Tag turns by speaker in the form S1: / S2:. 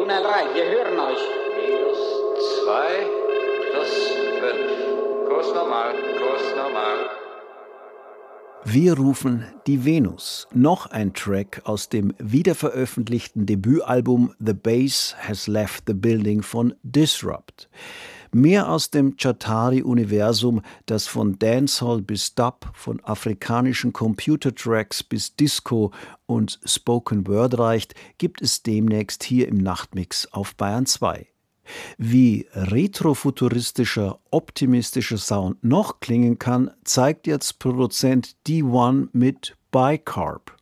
S1: 703, wir hören euch.
S2: -2, +5. Kurs normal, Kurs normal.
S3: Wir rufen die Venus, noch ein Track aus dem wiederveröffentlichten Debütalbum The Bass Has Left the Building von Disrupt. Mehr aus dem Chattari-Universum, das von Dancehall bis Dub, von afrikanischen Computertracks bis Disco und Spoken Word reicht, gibt es demnächst hier im Nachtmix auf Bayern 2. Wie retrofuturistischer, optimistischer Sound noch klingen kann, zeigt jetzt Produzent D1 mit Bicarb.